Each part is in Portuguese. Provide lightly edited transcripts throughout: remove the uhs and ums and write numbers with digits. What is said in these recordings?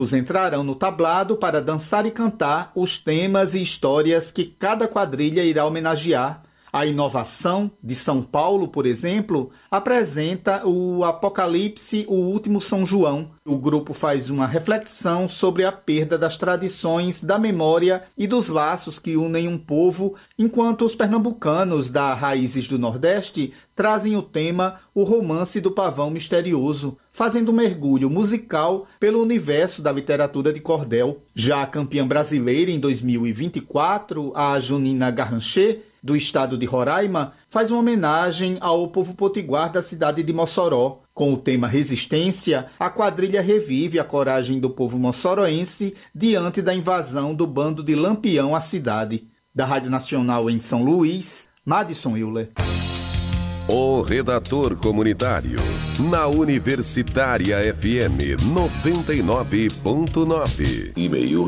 Os entrarão no tablado para dançar e cantar os temas e histórias que cada quadrilha irá homenagear. A Inovação de São Paulo, por exemplo, apresenta o Apocalipse, o Último São João. O grupo faz uma reflexão sobre a perda das tradições, da memória e dos laços que unem um povo, enquanto os pernambucanos da Raízes do Nordeste trazem o tema O Romance do Pavão Misterioso, fazendo um mergulho musical pelo universo da literatura de cordel. Já a campeã brasileira em 2024, a Junina Garranché, do estado de Roraima, faz uma homenagem ao povo potiguar da cidade de Mossoró. Com o tema Resistência, a quadrilha revive a coragem do povo moçoroense diante da invasão do bando de Lampião à cidade. Da Rádio Nacional em São Luís, Madison Euler. O Redator Comunitário, na Universitária FM 99.9. E-mail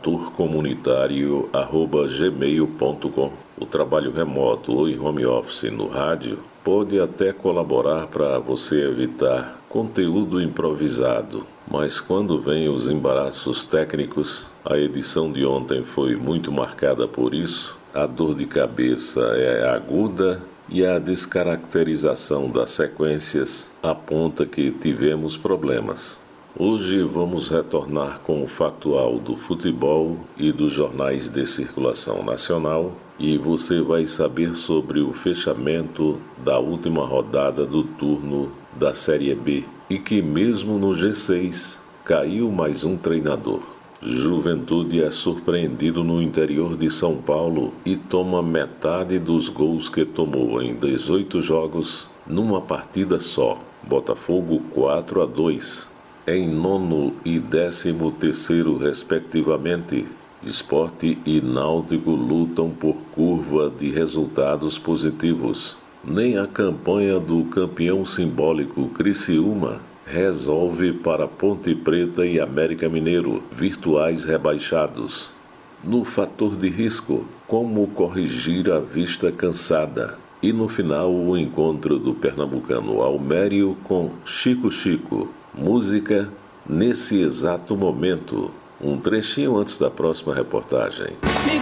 redatorcomunitario@gmail.com. O trabalho remoto ou em home office no rádio pode até colaborar para você evitar conteúdo improvisado, mas quando vem os embaraços técnicos, a edição de ontem foi muito marcada por isso, a dor de cabeça é aguda e a descaracterização das sequências aponta que tivemos problemas. Hoje vamos retornar com o factual do futebol e dos jornais de circulação nacional e você vai saber sobre o fechamento da última rodada do turno da Série B e que mesmo no G6 caiu mais um treinador. Juventude é surpreendido no interior de São Paulo e toma metade dos gols que tomou em 18 jogos numa partida só. Botafogo 4-2. Em 9º e 13º, respectivamente, Sport e Náutico lutam por curva de resultados positivos. Nem a campanha do campeão simbólico Criciúma resolve para Ponte Preta e América Mineiro, virtuais rebaixados. No fator de risco, como corrigir a vista cansada. E no final, o encontro do pernambucano Almério com Chico Chico. Música nesse exato momento. Um trechinho antes da próxima reportagem.